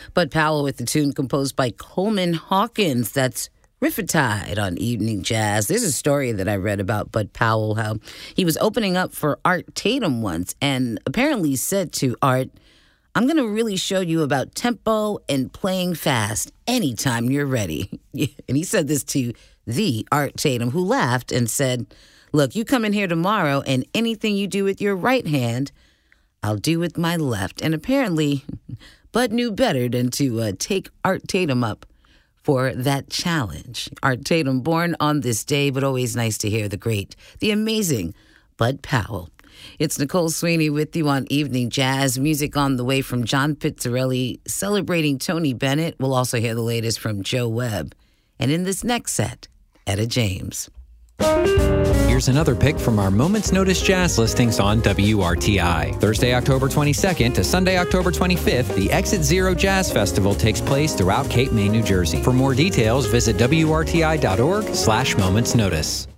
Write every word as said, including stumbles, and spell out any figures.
Bud Powell with the tune composed by Coleman Hawkins. That's Riptide on Evening Jazz. There's a story that I read about Bud Powell, how he was opening up for Art Tatum once and apparently said to Art, I'm going to really show you about tempo and playing fast anytime you're ready. And he said this to the Art Tatum, who laughed and said, look, you come in here tomorrow and anything you do with your right hand, I'll do with my left. And apparently, Bud knew better than to uh, take Art Tatum up for that challenge. Art Tatum, born on this day, but always nice to hear the great, the amazing Bud Powell. It's Nicole Sweeney with you on Evening Jazz. Music on the way from John Pizzarelli, celebrating Tony Bennett. We'll also hear the latest from Joe Webb. And in this next set, Etta James. Here's another pick from our Moments Notice Jazz listings on W R T I. Thursday, October twenty-second to Sunday, October twenty-fifth, the Exit Zero Jazz Festival takes place throughout Cape May, New Jersey. For more details, visit W R T I dot org slash Moments Notice.